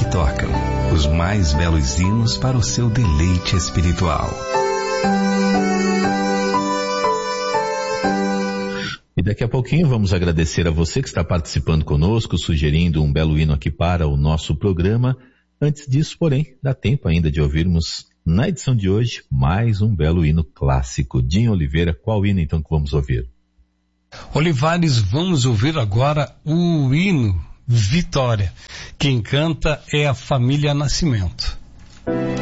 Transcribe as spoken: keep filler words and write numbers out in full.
tocam os mais belos hinos para o seu deleite espiritual. E daqui a pouquinho vamos agradecer a você que está participando conosco, sugerindo um belo hino aqui para o nosso programa. Antes disso, porém, dá tempo ainda de ouvirmos, na edição de hoje, mais um belo hino clássico. Dinho Oliveira, qual hino então que vamos ouvir? Olivares, vamos ouvir agora o hino Vitória. Quem canta é a família Nascimento.